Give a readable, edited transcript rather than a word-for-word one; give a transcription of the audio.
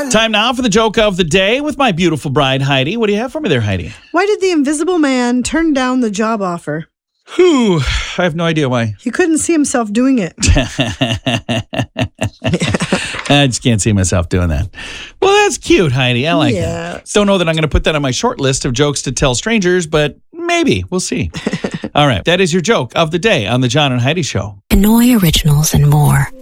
Time now for the joke of the day with my beautiful bride, Heidi. What do you have for me there, Heidi? Why did the invisible man turn down the job offer? Whew, I have no idea why. He couldn't see himself doing it. I just can't see myself doing that. Well, that's cute, Heidi. I like that. Don't know that I'm going to put that on my short list of jokes to tell strangers, but maybe. We'll see. All right. That is your joke of the day on the John and Heidi Show. Kanoy Originals and more.